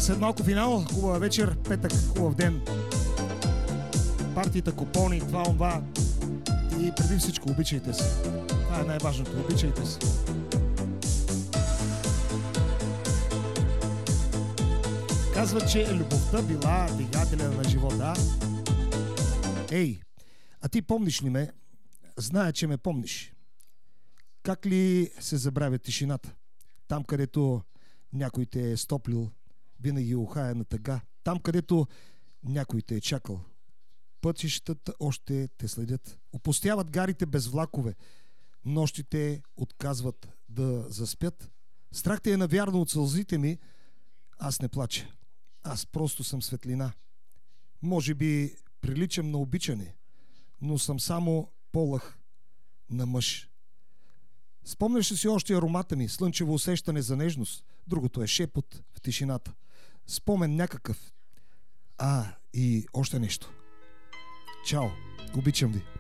след малко финал. Хубава вечер, петък, хубав ден. Партията, купони, това. И преди всичко обичайте се. Това е най-важното. Обичайте се. Казват, че любовта била двигателя на живота. Ей, а ти помниш ли ме? Зная, че ме помниш. Как ли се забравя тишината? Там, където някой те е стоплил, винаги ухая на тъга. Там, където някой те е чакал. Пътищата още те следят. Опустяват гарите без влакове. Нощите отказват да заспят. Страх те е навярно от сълзите ми. Аз не плача. Аз просто съм светлина. Може би приличам на обичане, но съм само полъх на мъж. Спомняш ли си още аромата ми, слънчево усещане за нежност? Другото е шепот в тишината. Спомен някакъв. И още нещо. Чао, обичам ви.